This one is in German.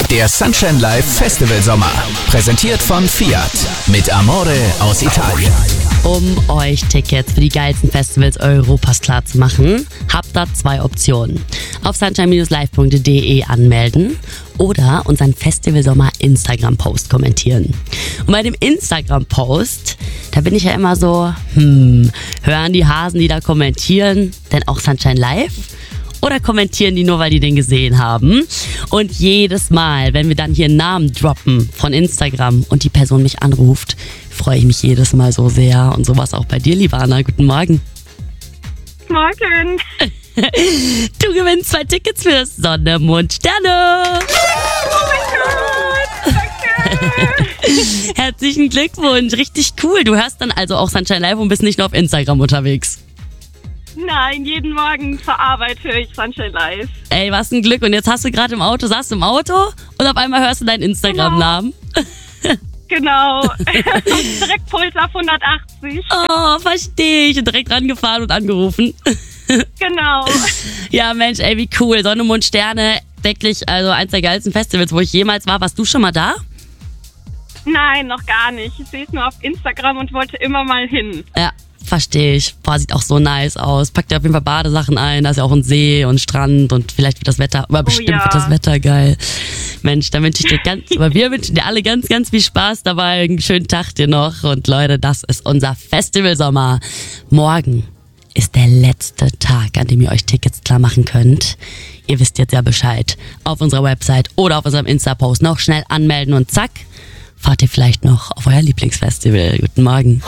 Der Sunshine Live Festival Sommer. Präsentiert von Fiat. Mit Amore aus Italien. Um euch Tickets für die geilsten Festivals Europas klar zu machen, habt ihr 2 Optionen. Auf sunshine-live.de anmelden oder unseren Festival Sommer Instagram-Post kommentieren. Und bei dem Instagram-Post, da bin ich ja immer so, hören die Hasen, die da kommentieren, denn auch Sunshine Live? Oder kommentieren die nur, weil die den gesehen haben? Und jedes Mal, wenn wir dann hier einen Namen droppen von Instagram und die Person mich anruft, freue ich mich jedes Mal so sehr. Und sowas auch bei dir, liebe Anna. Guten Morgen. Morgen. Du gewinnst 2 Tickets für Sonne, Mond, Sterne. Oh mein Gott, danke. Herzlichen Glückwunsch, richtig cool. Du hörst dann also auch Sunshine Live und bist nicht nur auf Instagram unterwegs. Nein, jeden Morgen zur Arbeit höre ich Sunshine Live. Ey, was ein Glück. Und jetzt hast du gerade saßt du im Auto und auf einmal hörst du deinen Instagram-Namen. Genau. Direkt Puls auf 180. Oh, verstehe ich. Und direkt rangefahren und angerufen. Genau. Ja, Mensch, ey, wie cool. Sonne, Mond, Sterne, wirklich, also eins der geilsten Festivals, wo ich jemals war. Warst du schon mal da? Nein, noch gar nicht. Ich sehe es nur auf Instagram und wollte immer mal hin. Ja, verstehe ich. Boah, sieht auch so nice aus. Pack dir auf jeden Fall Badesachen ein. Da ist ja auch ein See und Strand und vielleicht wird das Wetter, aber bestimmt wird das Wetter geil. Mensch, da wünsche ich dir aber wir wünschen dir alle ganz, ganz viel Spaß dabei. Einen schönen Tag dir noch. Und Leute, das ist unser Festivalsommer. Morgen ist der letzte Tag, an dem ihr euch Tickets klar machen könnt. Ihr wisst jetzt ja Bescheid. Auf unserer Website oder auf unserem Insta-Post noch schnell anmelden und zack, fahrt ihr vielleicht noch auf euer Lieblingsfestival. Guten Morgen.